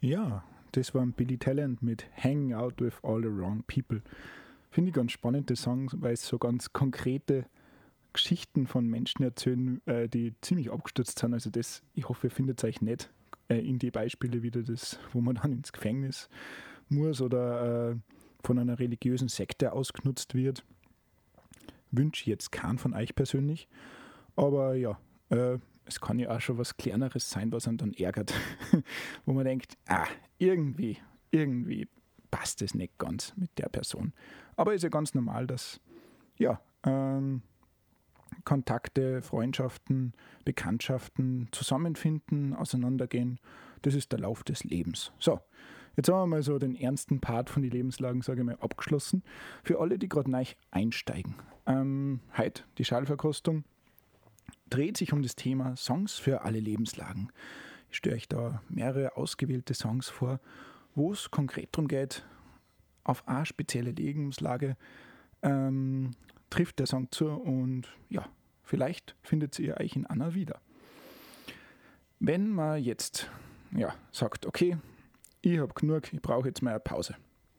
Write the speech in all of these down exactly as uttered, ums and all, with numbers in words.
Ja, das war Billy Talent mit Hanging Out with All the Wrong People. Finde ich ganz spannend, der Song, weil es so ganz konkrete Geschichten von Menschen erzählen, äh, die ziemlich abgestürzt sind. Also das, ich hoffe, ihr findet euch nicht äh, in die Beispiele wieder, das, wo man dann ins Gefängnis muss oder äh, von einer religiösen Sekte ausgenutzt wird. Wünsche ich jetzt keinen von euch persönlich. Aber ja, äh, es kann ja auch schon was Kleineres sein, was einen dann ärgert. Wo man denkt, ah, irgendwie, irgendwie passt es nicht ganz mit der Person. Aber ist ja ganz normal, dass ja, ähm, Kontakte, Freundschaften, Bekanntschaften zusammenfinden, auseinandergehen. Das ist der Lauf des Lebens. So, jetzt haben wir mal so den ernsten Part von den Lebenslagen, sage ich mal, abgeschlossen. Für alle, die gerade neu einsteigen. Ähm, heute die Schallverkostung dreht sich um das Thema Songs für alle Lebenslagen. Ich stelle euch da mehrere ausgewählte Songs vor, wo es konkret darum geht, auf eine spezielle Lebenslage ähm, trifft der Song zu und ja, vielleicht findet ihr euch in einer wieder. Wenn man jetzt ja, sagt, okay, ich habe genug, ich brauche jetzt mal eine Pause,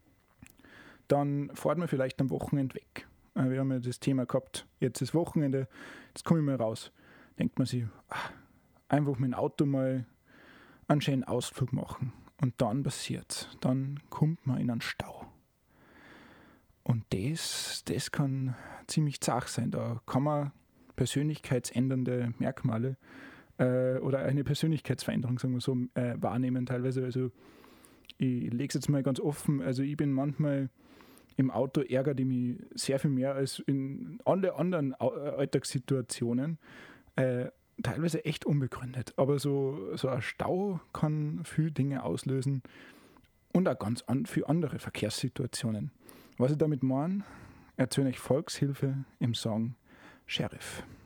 dann fährt man vielleicht am Wochenende weg. Wir haben ja das Thema gehabt, jetzt ist Wochenende, jetzt komme ich mal raus. Denkt man sich, ach, einfach mit dem Auto mal einen schönen Ausflug machen. Und dann passiert dann kommt man in einen Stau. Und das, das kann ziemlich zart sein. Da kann man persönlichkeitsändernde Merkmale äh, oder eine Persönlichkeitsveränderung, sagen wir so, äh, wahrnehmen teilweise. Also ich lege es jetzt mal ganz offen, also ich bin manchmal im Auto ärgert ich mich sehr viel mehr als in alle anderen Alltagssituationen. Äh, teilweise echt unbegründet. Aber so, so ein Stau kann viele Dinge auslösen und auch ganz an, viele andere Verkehrssituationen. Was ich damit meine, erzähle ich Volkshilfe im Song Sheriff.